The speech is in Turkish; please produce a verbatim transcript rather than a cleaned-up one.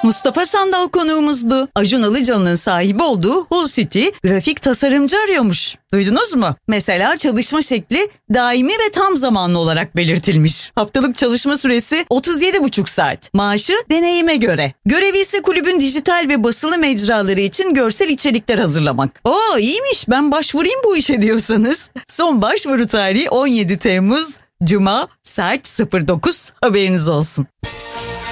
Mustafa Sandal konuğumuzdu. Acun Ilıcalı'nın sahibi olduğu Hull City grafik tasarımcı arıyormuş. Duydunuz mu? Mesela çalışma şekli daimi ve tam zamanlı olarak belirtilmiş. Haftalık çalışma süresi otuz yedi buçuk saat. Maaşı deneyime göre. Görevi ise kulübün dijital ve basılı mecraları için görsel içerikler hazırlamak. Oo iyiymiş, ben başvurayım bu işe diyorsanız. Son başvuru tarihi on yedi Temmuz Cuma saat sıfır dokuz, haberiniz olsun.